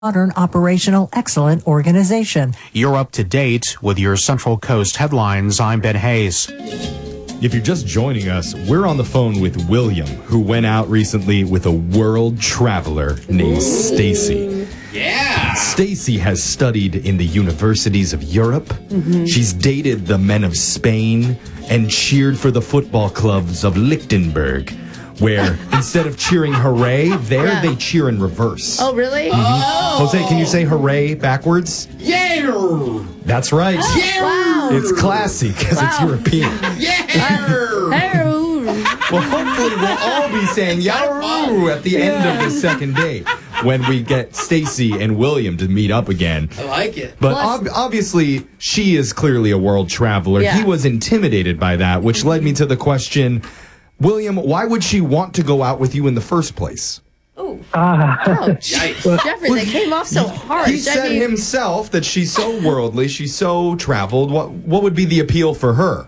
modern operational excellent organization. You're up to date with your Central Coast headlines. I'm Ben Hayes. If you're just joining us, we're on the phone with William, who went out recently with a world traveler named Stacy. Yeah. Stacy has studied in the universities of Europe. Mm-hmm. She's dated the men of Spain and cheered for the football clubs of Lichtenberg, where instead of cheering hooray, they cheer in reverse. Oh, really? Mm-hmm. Oh. Jose, can you say hooray backwards? Yeah. That's right. Yeah. Wow. It's classy because it's European. Yeah. Well, hopefully we'll all be saying Yaroo at the end of the second date when we get Stacy and William to meet up again. I like it. But obviously, she is clearly a world traveler. Yeah. He was intimidated by that, which led me to the question, William, why would she want to go out with you in the first place? Ouch. Yikes. Jeffrey, that came off so harsh. He said himself that she's so worldly, she's so traveled. What would be the appeal for her?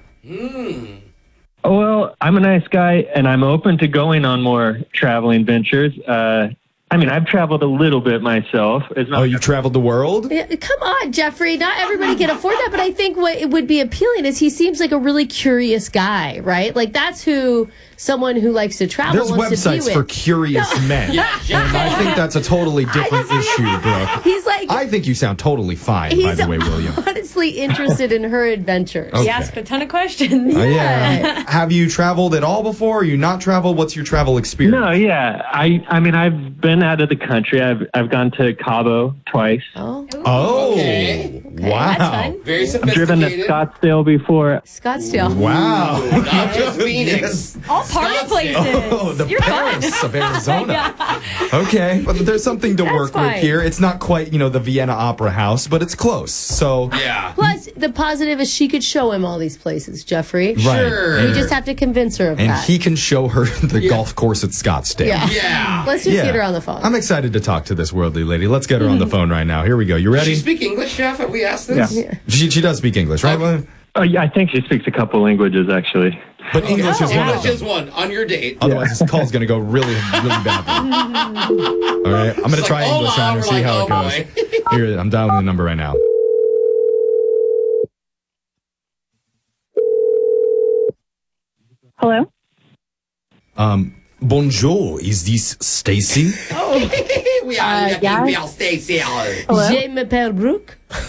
Well, I'm a nice guy, and I'm open to going on more traveling ventures. I've traveled a little bit myself. You've traveled the world? Yeah, come on, Jeffrey. Not everybody can afford that, but I think what it would be appealing is he seems like a really curious guy, right? Like that's who someone who likes to travel There's wants to be websites with. for curious men. And I think that's a totally different issue, Brooke. He's like, I think you sound totally fine, by he's the way, William. honestly interested in her adventures. Okay. He asked a ton of questions. Yeah. Have you traveled at all before? Are you not traveled? What's your travel experience? No, yeah. I've been out of the country. I've gone to Cabo twice. Oh, Okay. Wow. that's fun. Very I've driven to sophisticated. Scottsdale before. Scottsdale. Wow. Not just Phoenix. All party Scottsdale. places. Oh, the You're fun. Paris of Arizona. Okay, but there's something to work fine. with here. It's not quite, the Vienna Opera House, but it's close. So, Yeah. Plus, the positive is she could show him all these places, Jeffrey. right. Sure. We just have to convince her of And that. he can show her the golf course at Scottsdale. yeah. Yeah. Let's just get her on the phone. I'm excited to talk to this worldly lady. Let's get her on the phone right now. Here we go. You Does ready? she speak English, Jeff? Have we asked this? Yeah. She does speak English, right? Okay. I think she speaks a couple languages, actually. But English is one of English them. is one on your date. Otherwise, this call's going to go really, really badly. All right, I'm going to It's try like, English hold on her, on, see we're how like, it oh, goes. Here, I'm dialing the number right now. Hello? Bonjour, is this Stacy? We are yeah. Stacy. Hello? Je m'appelle Brooke.